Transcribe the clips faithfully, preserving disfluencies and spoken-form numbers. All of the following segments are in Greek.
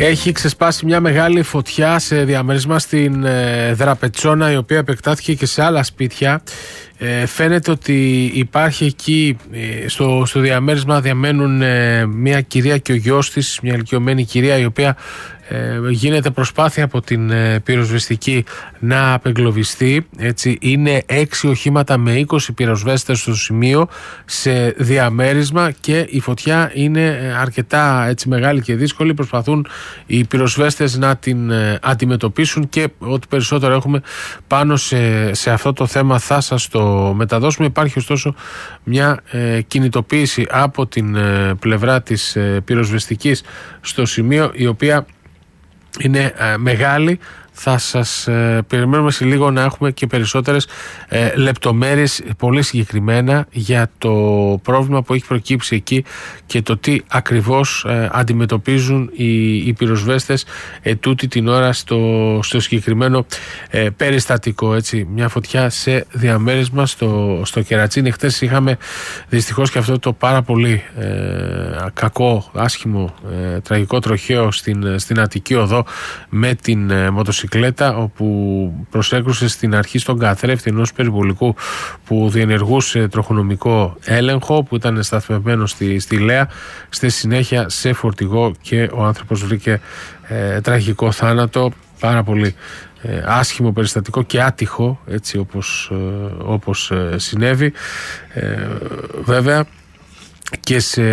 Έχει ξεσπάσει μια μεγάλη φωτιά σε διαμέρισμα στην ε, Δραπετσόνα, η οποία επεκτάθηκε και σε άλλα σπίτια. Ε, φαίνεται ότι υπάρχει εκεί ε, στο, στο διαμέρισμα διαμένουν ε, μια κυρία και ο γιος της, μια ηλικιωμένη κυρία, η οποία ε, γίνεται προσπάθεια από την ε, πυροσβεστική να απεγκλωβιστεί. Έτσι, είναι έξι οχήματα με είκοσι πυροσβέστες στο σημείο σε διαμέρισμα και η φωτιά είναι αρκετά έτσι, μεγάλη και δύσκολη. Προσπαθούν οι πυροσβέστες να την ε, αντιμετωπίσουν και ό,τι περισσότερο έχουμε πάνω σε, σε αυτό το θέμα θα σας το μεταδώσουμε. Υπάρχει ωστόσο μια ε, κινητοποίηση από την ε, πλευρά της ε, πυροσβεστικής στο σημείο, η οποία είναι ε, μεγάλη. Θα σας ε, περιμένουμε σε λίγο να έχουμε και περισσότερες ε, λεπτομέρειες πολύ συγκεκριμένα για το πρόβλημα που έχει προκύψει εκεί και το τι ακριβώς ε, αντιμετωπίζουν οι, οι πυροσβέστες ε, τούτη την ώρα στο, στο συγκεκριμένο ε, περιστατικό. Έτσι. Μια φωτιά σε διαμέρισμα στο, στο Κερατσίνι. Χτες είχαμε δυστυχώς και αυτό το πάρα πολύ ε, κακό, άσχημο, ε, τραγικό τροχαίο στην, στην Αττική Οδό με την ε, μοτοσυκλέτα, όπου προσέκρουσε στην αρχή στον καθρέφτη ενός περιβολικού που διενεργούσε τροχονομικό έλεγχο, που ήταν σταθμευμένο στη, στη Λέα, στη συνέχεια σε φορτηγό και ο άνθρωπος βρήκε ε, τραγικό θάνατο. Πάρα πολύ ε, άσχημο περιστατικό και άτυχο, έτσι όπως, ε, όπως ε, συνέβη. Ε, βέβαια και σε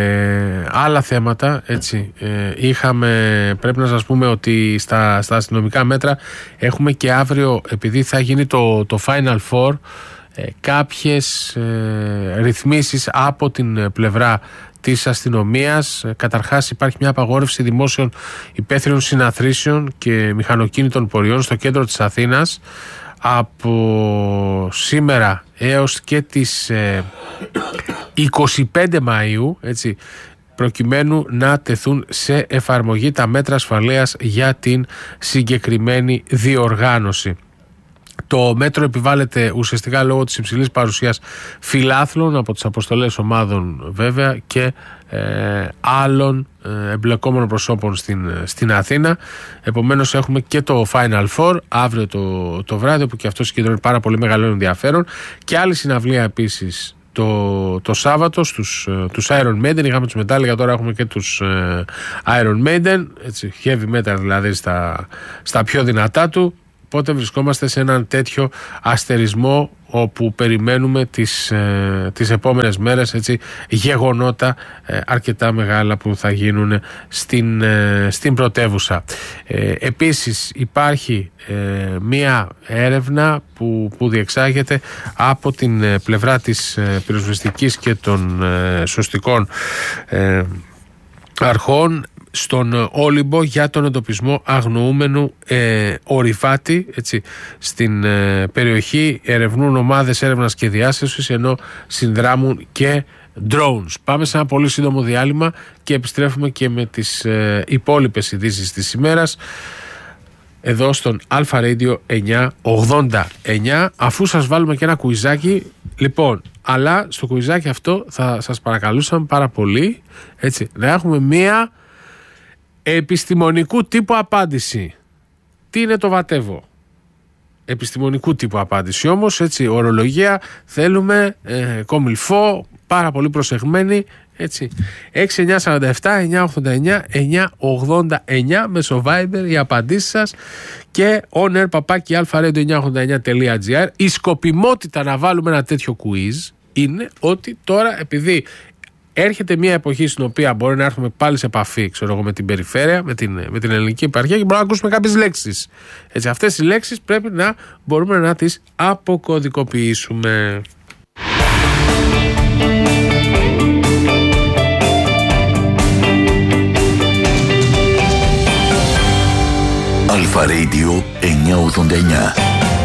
άλλα θέματα, έτσι, ε, είχαμε, πρέπει να σας πούμε ότι στα, στα αστυνομικά μέτρα έχουμε και αύριο, επειδή θα γίνει το, το Final Four, ε, κάποιες ε, ρυθμίσεις από την πλευρά της αστυνομίας. Καταρχάς υπάρχει μια απαγόρευση δημόσιων υπαίθριων συναθρήσεων και μηχανοκίνητων πορειών στο κέντρο της Αθήνας από σήμερα έως και τις ε, είκοσι πέντε Μαΐου, έτσι, προκειμένου να τεθούν σε εφαρμογή τα μέτρα ασφαλείας για την συγκεκριμένη διοργάνωση. Το μέτρο επιβάλλεται ουσιαστικά λόγω της υψηλής παρουσίας φιλάθλων από τις αποστολές ομάδων βέβαια και ε, άλλων ε, εμπλεκόμενων προσώπων στην, στην Αθήνα. Επομένως έχουμε και το Final Four αύριο το, το βράδυ, που και αυτό συγκεντρώνει πάρα πολύ μεγάλο ενδιαφέρον, και άλλη συναυλία επίσης το, το Σάββατο στους, τους Iron Maiden. Είχαμε τους Metallica, τώρα έχουμε και τους ε, Iron Maiden, έτσι, heavy metal δηλαδή στα, στα πιο δυνατά του. Οπότε βρισκόμαστε σε έναν τέτοιο αστερισμό όπου περιμένουμε τις, ε, τις επόμενες μέρες, έτσι, γεγονότα ε, αρκετά μεγάλα που θα γίνουν στην, ε, στην πρωτεύουσα. Ε, επίσης υπάρχει ε, μία έρευνα που, που διεξάγεται από την ε, πλευρά της ε, πυροσβεστικής και των ε, σωστικών ε, αρχών στον Όλυμπο για τον εντοπισμό αγνοούμενου ε, ορειφάτη, έτσι, στην ε, περιοχή. Ερευνούν ομάδες έρευνας και διάσωσης, ενώ συνδράμουν και drones. Πάμε σε ένα πολύ σύντομο διάλειμμα και επιστρέφουμε και με τις ε, υπόλοιπες ειδήσεις της ημέρας εδώ στον Αλφα Radio εννιακόσια ογδόντα εννιά, αφού σας βάλουμε και ένα κουιζάκι. Λοιπόν, αλλά στο κουιζάκι αυτό θα σας παρακαλούσαμε πάρα πολύ, έτσι, να έχουμε μία επιστημονικού τύπου απάντηση. Τι είναι το βατεύω? Επιστημονικού τύπου απάντηση όμως, έτσι, ορολογία θέλουμε, ε, κομιλφό, πάρα πολύ προσεγμένη, έτσι. έξι εννιά σαράντα επτά εννιακόσια ογδόντα εννιά εννιακόσια ογδόντα εννιά μέσω Viber οι απαντήσεις σας, και on air παπάκι αλφα radio εννιακόσια ογδόντα εννιά τελεία τζι άρ. Η σκοπιμότητα να βάλουμε ένα τέτοιο quiz είναι ότι τώρα, επειδή έρχεται μια εποχή στην οποία μπορεί να έρθουμε πάλι σε επαφή, ξέρω εγώ, με την περιφέρεια, με την, με την ελληνική επαρχία, και μπορούμε να ακούσουμε κάποιες λέξεις. Έτσι, αυτές οι λέξεις πρέπει να μπορούμε να τις αποκωδικοποιήσουμε. Αλφα Radio εννιακόσια ογδόντα εννιά.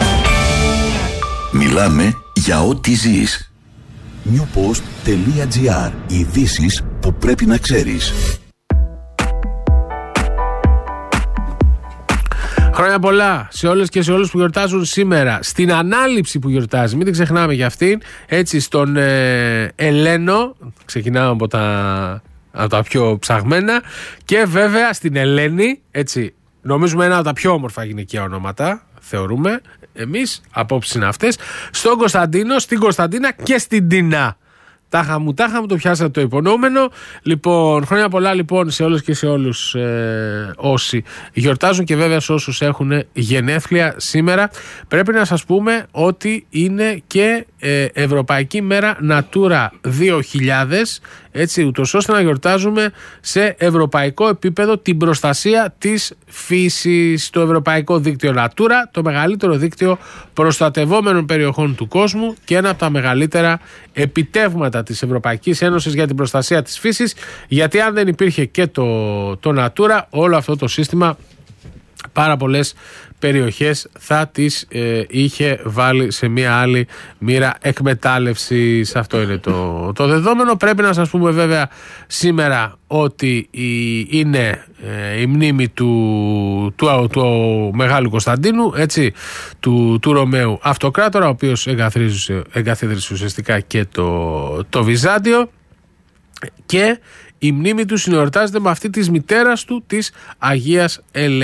Μιλάμε για ό,τι ζεις. newpost τελεία τζι άρ. Ειδήσεις που πρέπει να ξέρεις. Χρόνια πολλά σε όλες και σε όλους που γιορτάζουν σήμερα. Στην ανάληψη που γιορτάζει, μην την ξεχνάμε για αυτήν. Έτσι, στον ε, Ελένο, ξεκινάμε από τα από τα πιο ψαγμένα. Και βέβαια στην Ελένη, έτσι, νομίζουμε ένα από τα πιο όμορφα γυναικεία ονόματα, θεωρούμε εμείς, απόψεις είναι αυτές. Στον Κωνσταντίνο, στην Κωνσταντίνα και στην Τίνα. Τάχα μου, τάχα μου, το πιάσατε το υπονοούμενο. Λοιπόν, χρόνια πολλά λοιπόν σε όλες και σε όλους ε, όσοι γιορτάζουν και βέβαια σε όσους έχουν γενέθλια σήμερα. Πρέπει να σας πούμε ότι είναι και ε, Ευρωπαϊκή Μέρα Natura δύο χιλιάδες, έτσι, ούτως ώστε να γιορτάζουμε σε ευρωπαϊκό επίπεδο την προστασία της φύσης. Το Ευρωπαϊκό Δίκτυο Natura, το μεγαλύτερο δίκτυο προστατευόμενων περιοχών του κόσμου και ένα από τα μεγαλύτερα επιτεύγματα της Ευρωπαϊκής Ένωσης για την προστασία της φύσης, γιατί αν δεν υπήρχε και το, το Natura, όλο αυτό το σύστημα, πάρα πολλές περιοχές θα τις ε, είχε βάλει σε μια άλλη μοίρα εκμετάλλευσης. Αυτό είναι το, το δεδόμενο. Πρέπει να σας πούμε βέβαια σήμερα ότι η, είναι ε, η μνήμη του, του, του, του Μεγάλου Κωνσταντίνου, έτσι, του, του Ρωμαίου Αυτοκράτορα, ο οποίος εγκαθίδρυσε ουσιαστικά και το, το Βυζάντιο, και η μνήμη του συνεορτάζεται με αυτή της μητέρας του, της Αγίας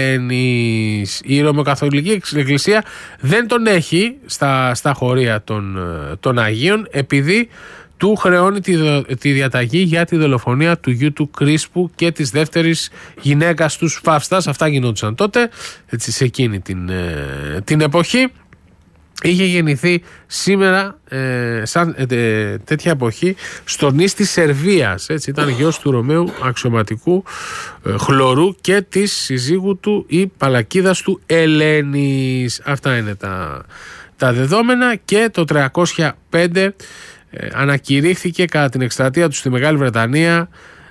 Ελένης. Η Ρωμαιοκαθολική Εκκλησία δεν τον έχει στα, στα χωρία των, των Αγίων, επειδή του χρεώνει τη, τη διαταγή για τη δολοφονία του γιου του Κρίσπου και της δεύτερης γυναίκας του Φαύστας. Αυτά γινόντουσαν τότε, έτσι, σε εκείνη την, την εποχή. Είχε γεννηθεί σήμερα ε, σαν ε, τέτοια εποχή στο νης της Σερβίας, έτσι, ήταν γιος του Ρωμαίου αξιωματικού ε, Χλωρού και της συζύγου του η Παλακίδας του Ελένης. Αυτά είναι τα, τα δεδόμενα. Και το τριακόσια πέντε ε, ανακηρύχθηκε κατά την εκστρατεία του στη Μεγάλη Βρετανία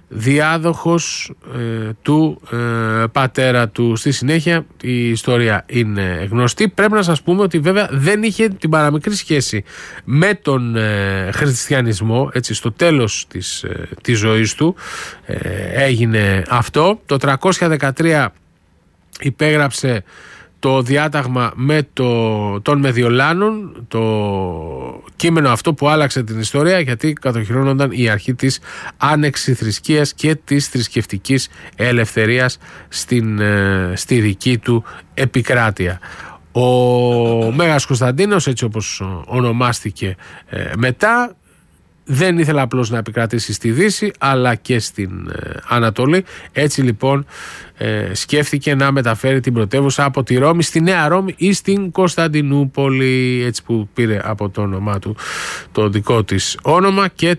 διάδοχος ε, του ε, πατέρα του. Στη συνέχεια η ιστορία είναι γνωστή. Πρέπει να σας πούμε ότι βέβαια δεν είχε την παραμικρή σχέση με τον ε, χριστιανισμό, έτσι, στο τέλος της, ε, της ζωής του ε, έγινε αυτό. Το τριακόσια δεκατρία υπέγραψε το διάταγμα με το, των Μεδιολάνων, το κείμενο αυτό που άλλαξε την ιστορία, γιατί κατοχυρώνονταν η αρχή της άνεξης θρησκείας και της θρησκευτικής ελευθερίας στην, στη δική του επικράτεια. Ο Μέγας Κωνσταντίνος, έτσι όπως ονομάστηκε μετά, δεν ήθελε απλώς να επικρατήσει στη Δύση αλλά και στην ε, Ανατολή. Έτσι λοιπόν ε, σκέφτηκε να μεταφέρει την πρωτεύουσα από τη Ρώμη στη Νέα Ρώμη ή στην Κωνσταντινούπολη, έτσι, που πήρε από το όνομά του το δικό της όνομα, και